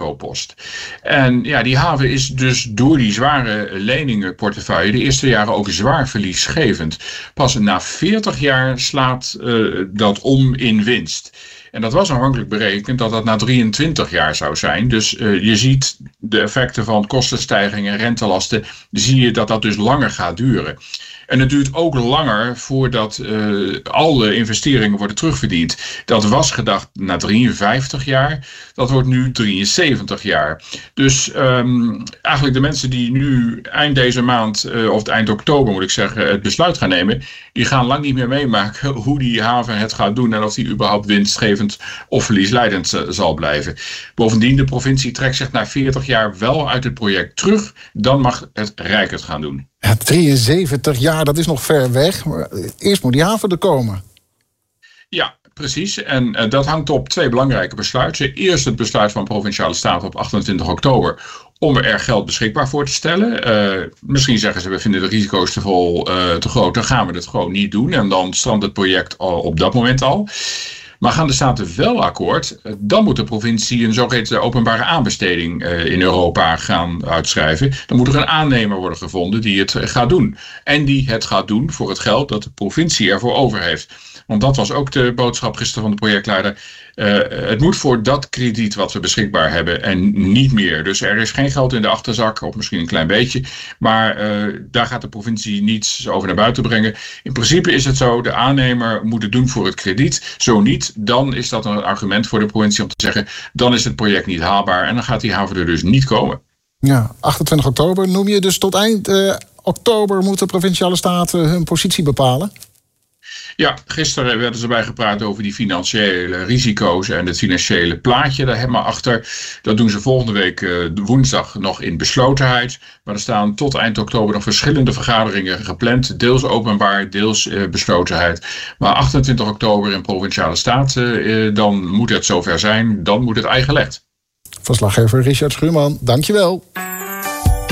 Europost. En ja, die haven is dus door die zware leningenportefeuille de eerste jaren ook zwaar verliesgevend. Pas na 40 jaar slaat dat om in winst. En dat was aanvankelijk berekend dat na 23 jaar zou zijn. Dus je ziet de effecten van kostenstijgingen en rentelasten. Zie je dat dus langer gaat duren. En het duurt ook langer voordat alle investeringen worden terugverdiend. Dat was gedacht na 53 jaar. Dat wordt nu 73 jaar. Dus eigenlijk de mensen die nu eind deze maand, of eind oktober moet ik zeggen, het besluit gaan nemen. Die gaan lang niet meer meemaken hoe die haven het gaat doen. En of die überhaupt winstgevend of verliesleidend zal blijven. Bovendien, de provincie trekt zich na 40 jaar wel uit het project terug. Dan mag het Rijk het gaan doen. Ja, 73 jaar, dat is nog ver weg. Maar eerst moet die haven er komen. Ja, precies. En dat hangt op twee belangrijke besluiten. Eerst het besluit van Provinciale Staten op 28 oktober... om er geld beschikbaar voor te stellen. Misschien zeggen ze, we vinden de risico's te groot. Dan gaan we het gewoon niet doen. En dan strandt het project op dat moment al. Maar gaan de staten wel akkoord, dan moet de provincie een zogeheten openbare aanbesteding in Europa gaan uitschrijven. Dan moet er een aannemer worden gevonden die het gaat doen. En die het gaat doen voor het geld dat de provincie ervoor over heeft. Want dat was ook de boodschap gisteren van de projectleider. Het moet voor dat krediet wat we beschikbaar hebben en niet meer. Dus er is geen geld in de achterzak, of misschien een klein beetje. Maar daar gaat de provincie niets over naar buiten brengen. In principe is het zo, de aannemer moet het doen voor het krediet. Zo niet, dan is dat een argument voor de provincie om te zeggen, dan is het project niet haalbaar en dan gaat die haven er dus niet komen. Ja, 28 oktober noem je, dus tot eind oktober moeten provinciale staten hun positie bepalen? Ja, gisteren werden ze bijgepraat over die financiële risico's en het financiële plaatje daar helemaal achter. Dat doen ze volgende week woensdag nog in beslotenheid. Maar er staan tot eind oktober nog verschillende vergaderingen gepland. Deels openbaar, deels beslotenheid. Maar 28 oktober in Provinciale Staten, dan moet het zover zijn. Dan moet het ei gelegd. Verslaggever Richard Schuurman, dankjewel.